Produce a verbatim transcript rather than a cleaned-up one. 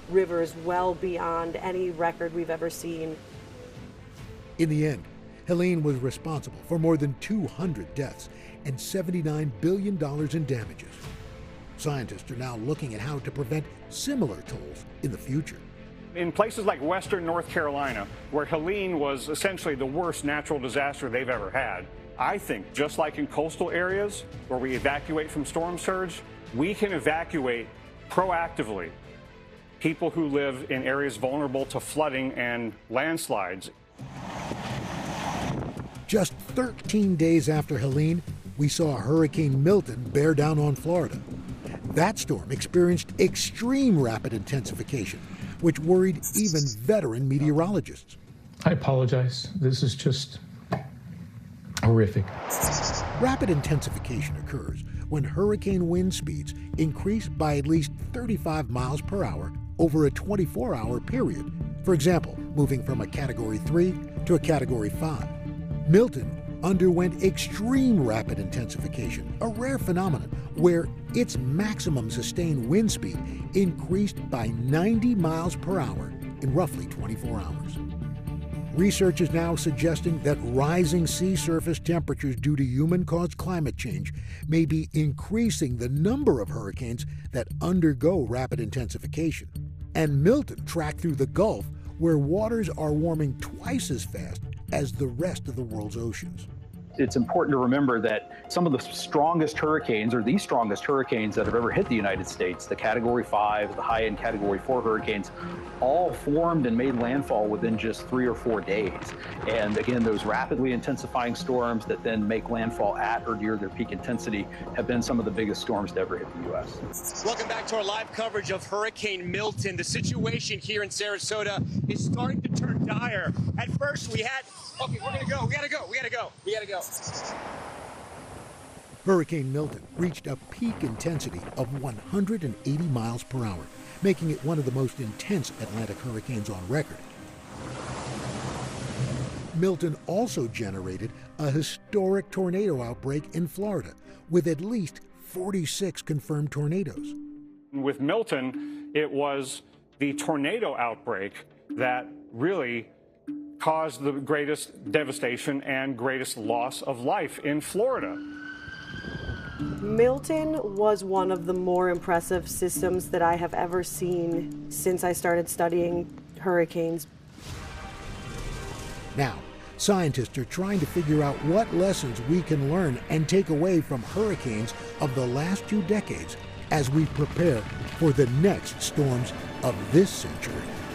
rivers well beyond any record we've ever seen. In the end, Helene was responsible for more than two hundred deaths and seventy-nine billion dollars in damages. Scientists are now looking at how to prevent similar tolls in the future. In places like western North Carolina, where Helene was essentially the worst natural disaster they've ever had, I think just like in coastal areas where we evacuate from storm surge, we can evacuate proactively people who live in areas vulnerable to flooding and landslides. Just thirteen days after Helene, we saw Hurricane Milton bear down on Florida. That storm experienced extreme rapid intensification, which worried even veteran meteorologists. I apologize. This is just horrific. Rapid intensification occurs when hurricane wind speeds increase by at least thirty-five miles per hour over a twenty-four hour period. For example, moving from a Category three to a Category five. Milton underwent extreme rapid intensification, a rare phenomenon where its maximum sustained wind speed increased by ninety miles per hour in roughly twenty-four hours. Research is now suggesting that rising sea surface temperatures due to human-caused climate change may be increasing the number of hurricanes that undergo rapid intensification. And Milton tracked through the Gulf, where waters are warming twice as fast as the rest of the world's oceans. It's important to remember that some of the strongest hurricanes, or the strongest hurricanes that have ever hit the United States, the Category five, the high-end Category four hurricanes, all formed and made landfall within just three or four days. And again, those rapidly intensifying storms that then make landfall at or near their peak intensity have been some of the biggest storms to ever hit the U S. Welcome back to our live coverage of Hurricane Milton. The situation here in Sarasota is starting to turn dire. At first we had, okay, we're gonna go, we gotta go, we gotta go, we gotta go. Hurricane Milton reached a peak intensity of one hundred eighty miles per hour, making it one of the most intense Atlantic hurricanes on record. Milton also generated a historic tornado outbreak in Florida, with at least forty-six confirmed tornadoes. With Milton, it was the tornado outbreak that really caused the greatest devastation and greatest loss of life in Florida. Milton was one of the more impressive systems that I have ever seen since I started studying hurricanes. Now, scientists are trying to figure out what lessons we can learn and take away from hurricanes of the last two decades as we prepare for the next storms of this century.